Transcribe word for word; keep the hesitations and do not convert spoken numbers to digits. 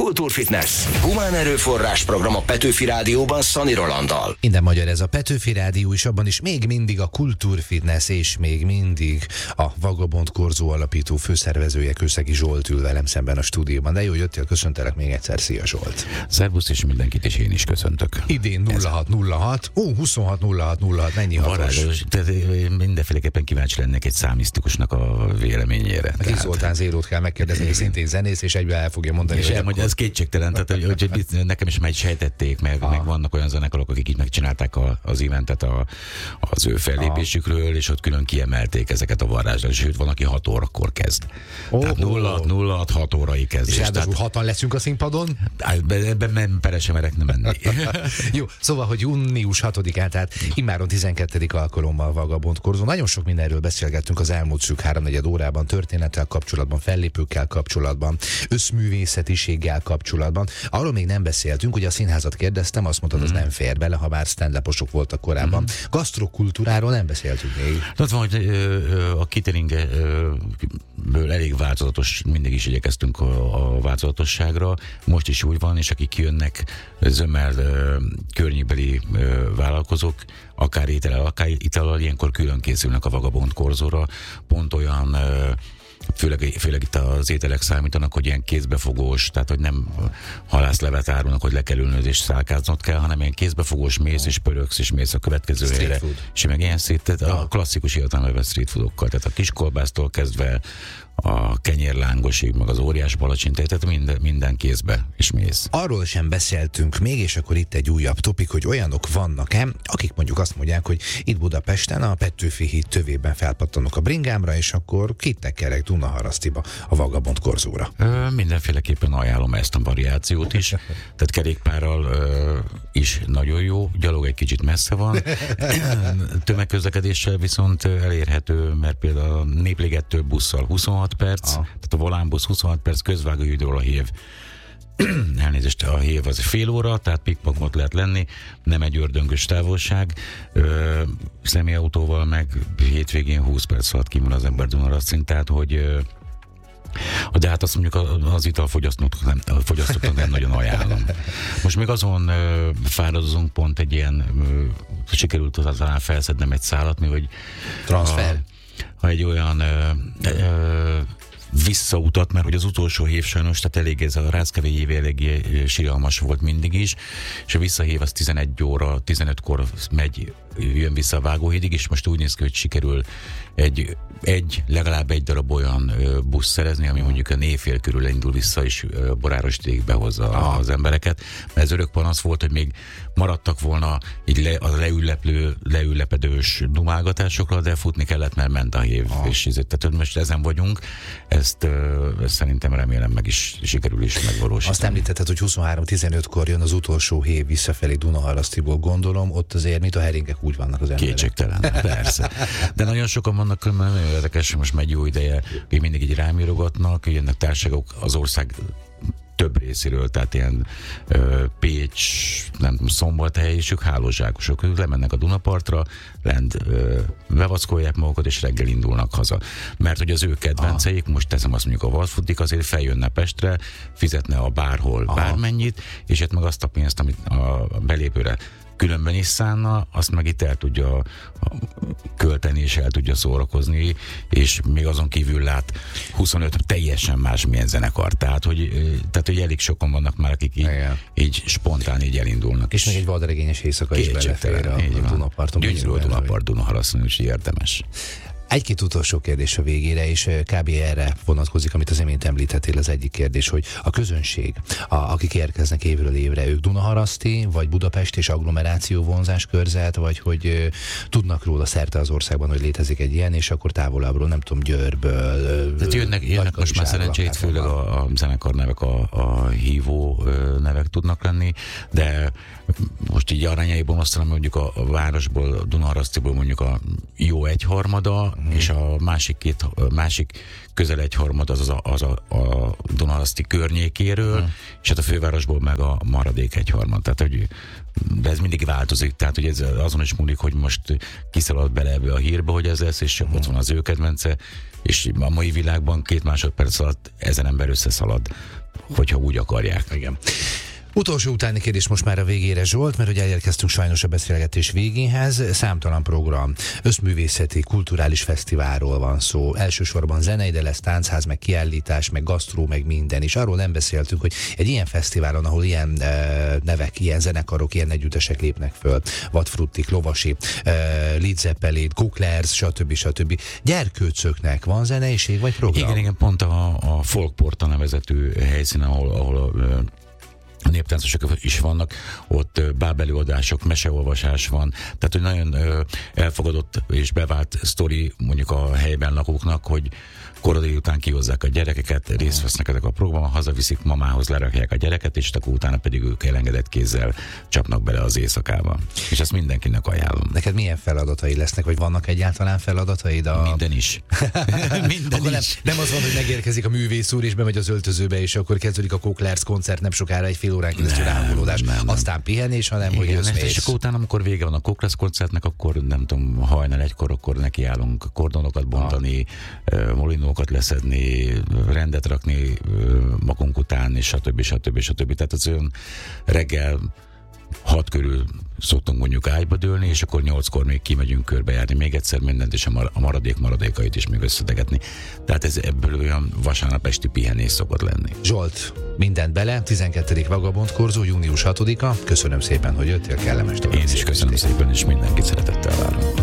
Kultúrfitness. Humán erőforrás program a Petőfi Rádióban Szani Rolanddal. Minden magyar ez a Petőfi Rádió, és abban is még mindig a Kultúrfitness, és még mindig a Vagabond Korzó alapító főszervezője, Kőszegi Zsolt ül velem szemben a stúdióban. De jó, jöttél, köszöntelek még egyszer. Szia Zsolt! Szervusz, és mindenkit, és én is köszöntök. Idén nulla hat nulla hat, ó, huszonhat nulla hat nulla hat, mennyi hatos? Varázsos, mindenféleképpen kíváncsi lennék egy számisztikusnak a véleményére. Kis Zoltán Zérót kell megkérdezni, hogy szintén zenész, és egyben el fogja mondani, és hogy elmondja, ez kétségtelen, tehát hogy, hogy, hogy nekem is már sejtették, meg, meg vannak olyan zenekarok, akik így megcsinálták a, az eventet a, az ő fellépésükről, és ott külön kiemelték ezeket a varázslat, sőt, van, aki hat órakor kezd. Oh, tehát nulla hat hat órai kezdés. És ráadásul hatan leszünk a színpadon? Ebben pere sem merek nem menni. Jó, szóval, hogy június hatodikán, tehát immáron tizenkettedik alkalommal Vagabond Korzó. Nagyon sok mindenről beszélgettünk az elmúlt szűk háromnegyed órában, történettel kapcsolatban, fellépőkkel kapcsolatban, összművészetiséggel kapcsolatban. Arról még nem beszéltünk, hogy a színházat kérdeztem, azt mondtad, az mm. nem fér bele, ha már stand-uposok voltak korábban. Mm. Gasztrokultúráról nem beszéltünk még. Tehát van, hogy a cateringből elég változatos, mindig is igyekeztünk a, a változatosságra. Most is úgy van, és akik jönnek zömmel környékbeli vállalkozók, akár ételel, akár itallal, ilyenkor külön készülnek a Vagabond Korzóra. Pont olyan Főleg, főleg itt az ételek számítanak, hogy ilyen kézbefogós, tehát hogy nem halászlevet árulnak, hogy le kell ülnöd és szálkáznod kell, hanem ilyen kézbefogós, mész és pöröksz és mész a következő helyre. És meg ilyen szét, tehát a klasszikus értelmeben street foodokkal, tehát a kiskolbásztól kezdve a kenyérlángosig, meg az óriás palacsintát, tehát minden, minden kézbe és mész. Arról sem beszéltünk még, és akkor itt egy újabb topik, hogy olyanok vannak-e, akik mondjuk azt mondják, hogy itt Budapesten a Petőfi híd tövében felpattanok a bringámra, és akkor kittekerek Dunaharasztiba a Vagabond Korzóra. Ö, mindenféleképpen ajánlom ezt a variációt is, tehát kerékpárral ö, is nagyon jó, gyalog egy kicsit messze van, tömegközlekedéssel viszont elérhető, mert például a Népligettől busszal huszonhat perc, ah. tehát a volánbusz huszonhat perc, közvágóhídról a hév. Elnézést, a hév az fél óra, tehát pikpakot lehet lenni, nem egy ördöngös távolság. Ö, személyautóval meg hétvégén húsz perc alatt kimúl az ember Dunaharasztin, tehát hogy ö, de hát azt mondjuk az italfogyasztóknak nem, fogyasztóknak nem nagyon ajánlom. Most még azon ö, fáradozunk, pont egy ilyen ö, sikerült talán felszednem egy szállat, mi, hogy transfer. A, ha egy olyan ö, ö, visszautat, mert hogy az utolsó hív sajnos, tehát elég ez a Ráckevei hív eléggé siralmas volt mindig is, és a visszahív az tizenegy óra, tizenötkor megy, jön vissza a Vágóhídig, és most úgy néz ki, hogy sikerül egy, egy legalább egy darab olyan busz szerezni, ami mondjuk a éjfél körül indul vissza, és Borárostig behozza ah. az embereket, mert ez örök panasz volt, hogy még maradtak volna így le, a leülleplő, leüllepedős dumálgatásokra, de futni kellett, mert ment a hív, ah. és tehát most ezen vagyunk, ezt, ezt szerintem remélem meg is sikerül is megvalósítani. Azt említetted, hogy huszonhárom tizenötkor jön az utolsó hév visszafelé Dunaharasztiból, gondolom, ott azért mit a heringek úgy vannak az emberek. Kétségtelen, persze. De nagyon sokan vannak, nagyon érdekes, most megy jó ideje, hogy mindig így rámírogatnak, jönnek társaságok az ország több részéről, tehát ilyen ö, Pécs, nem tudom, Szombathely, és ők hálózsákosok, ők lemennek a Dunapartra, lent ö, bevackolják magukat, és reggel indulnak haza. Mert hogy az ő kedvenceik, most teszem azt mondjuk a Valfutik, azért feljönne Pestre, fizetne a bárhol Aha. bármennyit, és hát meg azt a pénzt, amit a belépőre különben is szánna, azt meg itt el tudja költeni, és el tudja szórakozni, és még azon kívül lát huszonöt teljesen másmilyen zenekar. Tehát, hogy, tehát, hogy elég sokan vannak már, akik így, így spontán így elindulnak. És még egy vadregényes éjszaka is belefér a, a Dunaparton. Gyönyörű a Dunapart, Dunaharasztin, úgyhogy érdemes. Egy-két utolsó kérdés a végére, és kb. Erre vonatkozik, amit az imént említettél, az egyik kérdés, hogy a közönség, a, akik érkeznek évről évre, ők Dunaharaszti, vagy Budapest és agglomeráció vonzás körzet, vagy hogy ö, tudnak róla szerte az országban, hogy létezik egy ilyen, és akkor távolabbról, nem tudom, Győrből. Tehát jönnek, jönnek most már szerencsét, főleg a, a zenekar nevek, a, a hívó nevek tudnak lenni, de most így arányaiban osztanom, mondjuk a, a városból, a Dunaharasztiból mondjuk a jó egyharmada, uh-huh. és a másik két, másik közel egyharmad az, az a, az a, a Dunaharaszti környékéről, uh-huh. és hát a fővárosból meg a maradék egyharmad. Tehát, hogy de ez mindig változik, tehát hogy ez azon is múlik, hogy most kiszalad bele ebbe a hírbe, hogy ez lesz, és csak uh-huh. ott van az ő kedvence, és a mai világban két másodperc alatt ezen ember összeszalad, hogyha úgy akarják. Igen. Utolsó utáni kérdés most már a végére, Zsolt, mert ugye elérkeztünk sajnos a beszélgetés végéhez. Számtalan program, összművészeti, kulturális fesztiválról van szó. Elsősorban zenei, de lesz táncház, meg kiállítás, meg gasztró, meg minden. És arról nem beszéltünk, hogy egy ilyen fesztiválon, ahol ilyen e, nevek, ilyen zenekarok, ilyen együttesek lépnek föl, Vadfruttik, Lovasi, e, Led Zeppelin, Kuklers, stb. stb. Gyerkőcöknek van zeneiség vagy program? Igen, igen, pont a, a Folkporta nevezetű helyszínen, ahol, ahol néptáncosok is vannak, ott bábelőadások, meseolvasás van, tehát hogy nagyon ö, elfogadott és bevált sztori mondjuk a helyben lakóknak, hogy korodai után kihozzák a gyerekeket, részt vesznek ezek a programon, hazaviszik mamához, lerakják a gyereket, és akkor utána pedig ők elengedett kézzel csapnak bele az éjszakába. És ezt mindenkinek ajánlom. Neked milyen feladatai lesznek, vagy vannak egyáltalán feladataid? A... Minden is. Minden nem, is. nem az van, hogy megérkezik a művész úr, és bemegy az öltözőbe, és akkor kezdődik a Kuklers koncert, nem sokára egy fél órán keresztül ráhangolódás, aztán pihenés, hanem igen, hogy jössz és akkor utána, amikor vége van a Kuklers koncertnek, akkor nem tudom, hajnal egykor, akkor nekiállunk kordonokat bontani, ah. molinókat leszedni, rendet rakni magunk után, és stb. stb. stb. Tehát az olyan reggel hat körül szoktunk mondjuk ágyba dőlni, és akkor nyolckor még kimegyünk körbejárni még egyszer mindent, és a maradék maradékait is még összedegetni. Tehát ez ebből olyan vasárnap esti pihenés szokott lenni. Zsolt, mindent bele, tizenkettedik Vagabond Korzó, június hatodika. Köszönöm szépen, hogy jöttél, kellemes tovább. Én is köszönöm szépen, és mindenkit szeretettel várom.